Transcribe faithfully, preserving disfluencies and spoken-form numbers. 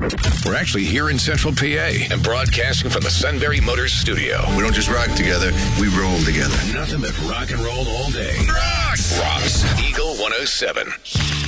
We're actually here in Central P A and broadcasting from the Sunbury Motors studio. We don't just rock together, we roll together. Nothing but rock and roll all day. Rock! Rocks Eagle one oh seven.